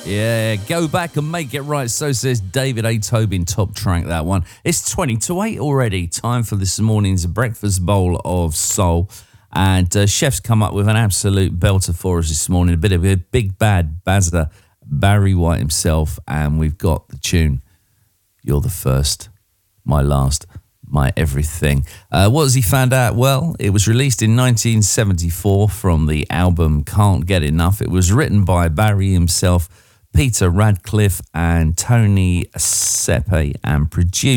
Yeah, go back and make it right. So says David A. Tobin. Top track, that one. It's 20 to 8 already. Time for this morning's breakfast bowl of soul. And Chef's come up with an absolute belter for us this morning. A bit of a big bad bazzer, Barry White himself. And we've got the tune, You're the First, My Last, My Everything. What has he found out? Well, it was released in 1974 from the album Can't Get Enough. It was written by Barry himself, Peter Radcliffe and Tony Sepe, and produced